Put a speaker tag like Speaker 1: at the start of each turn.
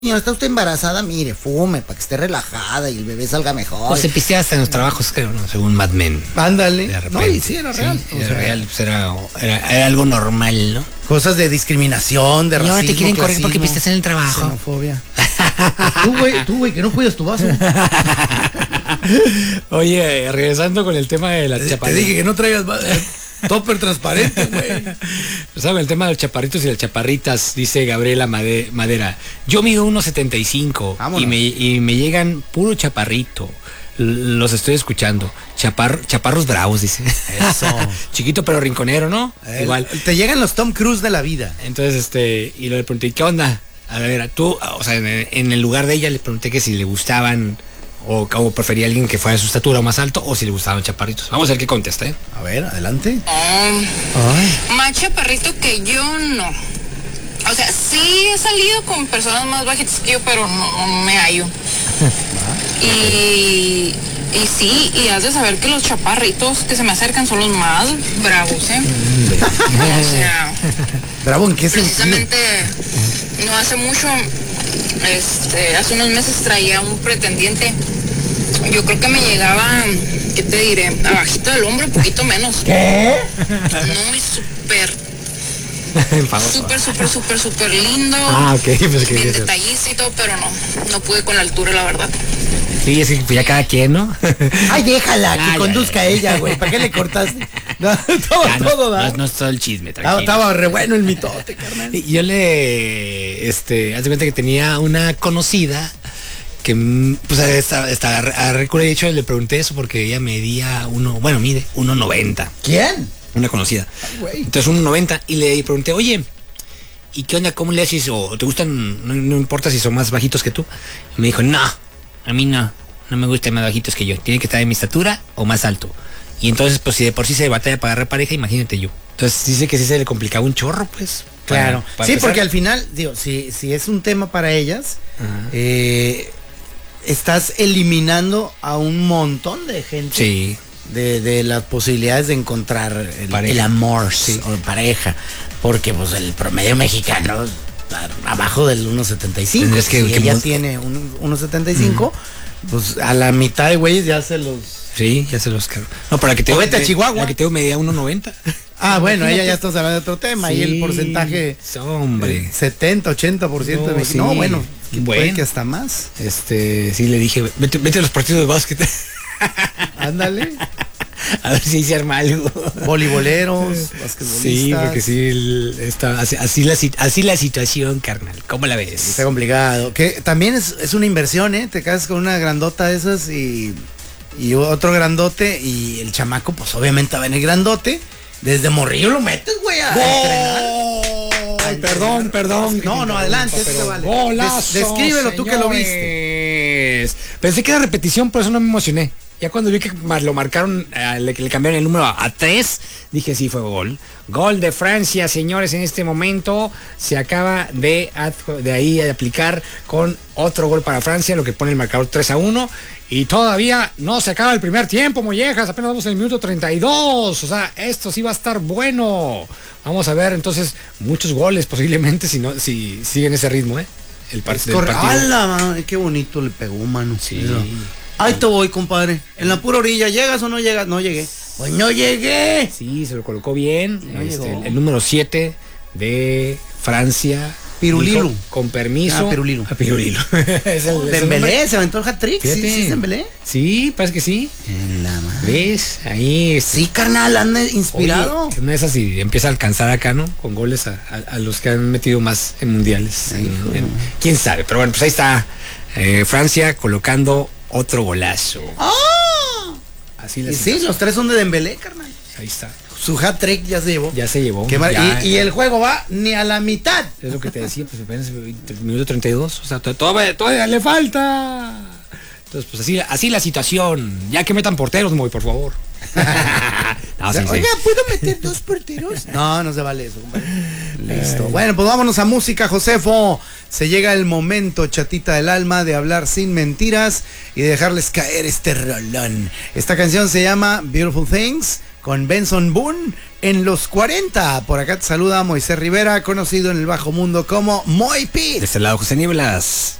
Speaker 1: Señora, ¿está usted embarazada? Mire, fume para que esté relajada y el bebé salga mejor.
Speaker 2: O se pistea hasta en los trabajos, creo, ¿no? Según Mad Men.
Speaker 1: Ándale.
Speaker 2: De repente.
Speaker 1: No, y sí, era real.
Speaker 2: Sí, era real, pues era algo normal, ¿no?
Speaker 1: Cosas de discriminación, de
Speaker 2: Y
Speaker 1: racismo,
Speaker 2: ahora te quieren correr
Speaker 1: clasismo,
Speaker 2: porque pisteas en el trabajo.
Speaker 1: xenofobia. Tú, güey, que no cuidas tu vaso.
Speaker 2: Oye, regresando con el tema de la chaparrita.
Speaker 1: Te dije que no traigas topper transparente, güey.
Speaker 2: ¿Saben el tema de los chaparritos y las chaparritas? Dice Gabriela Madera. Yo mido 1.75 y me llegan puro chaparrito. Los estoy escuchando. Chaparros bravos, dice.
Speaker 1: Eso.
Speaker 2: Chiquito pero rinconero, ¿no? Igual.
Speaker 1: Te llegan los Tom Cruise de la vida.
Speaker 2: Entonces, y le pregunté, ¿qué onda? A ver, tú, o sea, en el lugar de ella le pregunté que si le gustaban o prefería alguien que fuera de su estatura o más alto, o si le gustaban chaparritos. Vamos a ver qué contesta, ¿eh?
Speaker 1: A ver, adelante.
Speaker 3: Más chaparrito que yo, no. O sea, sí he salido con personas más bajitas que yo, pero no me hallo. Y sí, y has de saber que los chaparritos que se me acercan son los más bravos, ¿eh? O sea...
Speaker 1: ¿Bravo en qué sentido?
Speaker 3: Precisamente, no hace mucho, hace unos meses traía un pretendiente. Yo creo que me llegaba, ¿qué te diré? Abajito del hombro, un poquito menos.
Speaker 1: ¿Qué?
Speaker 3: No, súper lindo.
Speaker 2: Ok, pues que
Speaker 3: bien detallista y todo, pero no pude con la altura, la verdad.
Speaker 2: Sí, es que ya cada quien, ¿no?
Speaker 1: Ay, déjala, que conduzca ella, güey. ¿Para qué le cortaste? No, todo da.
Speaker 2: No es todo el chisme, tranquilo.
Speaker 1: Estaba re bueno el mitote, carnal.
Speaker 2: Y yo haz de cuenta que tenía una conocida que, pues, hasta recuerdo, de hecho, le pregunté eso porque ella mide 1.90.
Speaker 1: ¿Quién?
Speaker 2: Una conocida.
Speaker 1: Ay,
Speaker 2: entonces 1.90 y le pregunté, oye, ¿y qué onda? ¿Cómo le haces? ¿O te gustan? No importa si son más bajitos que tú. Y me dijo, no, a mí no me gustan más bajitos que yo. Tiene que estar de mi estatura o más alto. Y entonces, pues, si de por sí se batalla para agarrar pareja, imagínate yo. Entonces dice que sí se le complicaba un chorro, pues.
Speaker 1: Claro.
Speaker 2: Para
Speaker 1: sí,
Speaker 2: empezar.
Speaker 1: porque al final, digo, si es un tema para ellas, estás eliminando a un montón de gente.
Speaker 2: Sí.
Speaker 1: De las posibilidades de encontrar el amor, sí, o pareja. Porque pues el promedio mexicano está abajo del 1.75.
Speaker 2: Es que,
Speaker 1: si ella tiene 1.75, pues a la mitad de güeyes ya se los...
Speaker 2: Sí, ya se los cargo. No, para que te
Speaker 1: vete a Chihuahua.
Speaker 2: La que te medía 1.90.
Speaker 1: Ah, bueno, ella ya estamos hablando de otro tema. Sí, y el porcentaje...
Speaker 2: Hombre.
Speaker 1: 70, 80% de México.
Speaker 2: Sí.
Speaker 1: No, bueno, puede que hasta más.
Speaker 2: Sí le dije, vete a los partidos de básquet.
Speaker 1: Ándale.
Speaker 2: A ver si se arma algo.
Speaker 1: Voleiboleros, basquetbolistas.
Speaker 2: Sí, porque sí, así la situación, carnal. ¿Cómo la ves?
Speaker 1: Está complicado. Que también es una inversión, ¿eh? Te casas con una grandota de esas y otro grandote y el chamaco, pues obviamente va en el grandote. Desde morrillo lo metes, güey, a entrenar. Perdón. No, adelante, eso se vale.
Speaker 2: Golazo,
Speaker 1: descríbelo tú que lo viste.
Speaker 2: Pensé que era repetición, por eso no me emocioné. Ya cuando vi que lo marcaron, le cambiaron el número a 3, dije sí, fue gol. Gol de Francia, señores, en este momento se acaba de ahí aplicar con otro gol para Francia, lo que pone el marcador 3-1. Y todavía no se acaba el primer tiempo, mollejas, apenas vamos en el minuto 32. O sea, esto sí va a estar bueno. Vamos a ver, entonces, muchos goles posiblemente si siguen ese ritmo, ¿eh? El partido.
Speaker 1: ¡Hala, qué bonito le pegó, mano!
Speaker 2: Sí.
Speaker 1: Ahí te voy, compadre. En la pura orilla, ¿llegas o no llegas? No llegué. Pues no llegué.
Speaker 2: Sí, se lo colocó bien.
Speaker 1: No
Speaker 2: el número 7 de Francia.
Speaker 1: Pirulilo.
Speaker 2: Dijo, con permiso.
Speaker 1: Pirulilo.
Speaker 2: Pirulilo.
Speaker 1: Dembélé, se aventó el hat-trick. Sí, es Dembélé.
Speaker 2: Sí, parece que sí.
Speaker 1: En la madre.
Speaker 2: ¿Ves? Ahí.
Speaker 1: Sí, carnal, anda inspirado.
Speaker 2: Oye, una de esas y empieza a alcanzar acá, ¿no? Con goles a los que han metido más en mundiales. ¿Quién sabe? Pero bueno, pues ahí está Francia colocando otro golazo.
Speaker 1: ¡Oh!
Speaker 2: Así
Speaker 1: los 3 son de Dembélé, carnal.
Speaker 2: Ahí está.
Speaker 1: Su hat-trick ya se llevó.
Speaker 2: Ya se llevó.
Speaker 1: Y el juego va ni a la mitad.
Speaker 2: Es lo que te decía, pues apenas minuto 32. O sea, todavía le falta. Entonces, pues así la situación. Ya que metan porteros, muy por favor.
Speaker 1: Oiga, ¿puedo meter 2 porteros? No se vale eso, compadre. Listo. Bueno, pues vámonos a música, Josefo. Se llega el momento, chatita del alma, de hablar sin mentiras y de dejarles caer este rolón. Esta canción se llama Beautiful Things con Benson Boone en los 40. Por acá te saluda Moisés Rivera, conocido en el bajo mundo como Moy Pit.
Speaker 2: De este lado, José Nieblas.